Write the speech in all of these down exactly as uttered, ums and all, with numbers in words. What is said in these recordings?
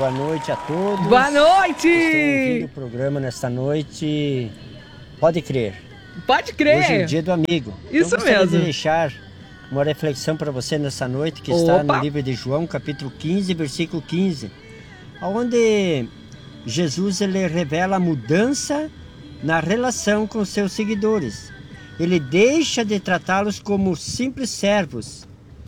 boa noite a todos. Boa noite! Estou ouvindo o programa nesta noite. Pode crer. Pode crer. Hoje é o dia do amigo. Isso então, mesmo. De deixar uma reflexão para você nessa noite, que Opa. está no livro de João, capítulo quinze, versículo quinze, onde Jesus ele revela a mudança na relação com seus seguidores. Ele deixa de tratá-los como simples servos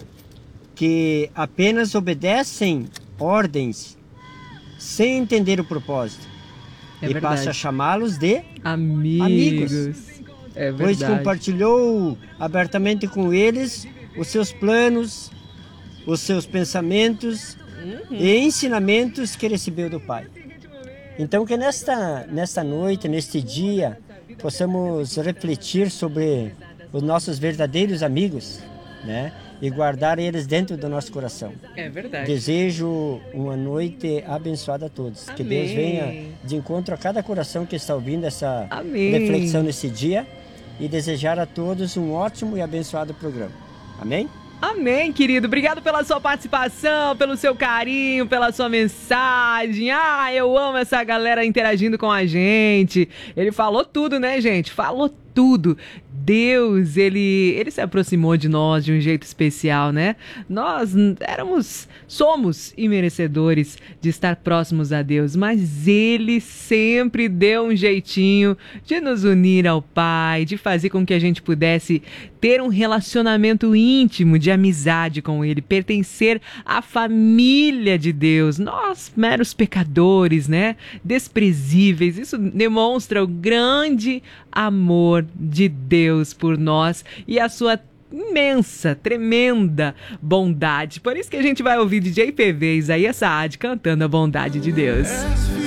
que apenas obedecem ordens sem entender o propósito. É e verdade. passa a chamá-los de amigos. amigos. É verdade. Pois compartilhou abertamente com eles os seus planos, os seus pensamentos Uhum. e ensinamentos que recebeu do Pai. Então que nesta, nesta noite, neste dia, possamos refletir sobre os nossos verdadeiros amigos, né? E guardar eles dentro do nosso coração. É verdade. Desejo uma noite abençoada a todos. Amém. Que Deus venha de encontro a cada coração que está ouvindo essa Amém. reflexão nesse dia e desejar a todos um ótimo e abençoado programa. Amém? Amém, querido. Obrigado pela sua participação, pelo seu carinho, pela sua mensagem. Ah, eu amo essa galera interagindo com a gente. Ele falou tudo, né, gente? Falou tudo. Deus, ele, ele se aproximou de nós de um jeito especial, né? Nós éramos, somos imerecedores de estar próximos a Deus, mas Ele sempre deu um jeitinho de nos unir ao Pai, de fazer com que a gente pudesse ter um relacionamento íntimo, de amizade com Ele, pertencer à família de Deus. Nós, meros pecadores, né? Desprezíveis. Isso demonstra o grande amor de Deus por nós e a sua imensa, tremenda bondade. Por isso que a gente vai ouvir D J P V, Isaías Saad cantando a bondade de Deus.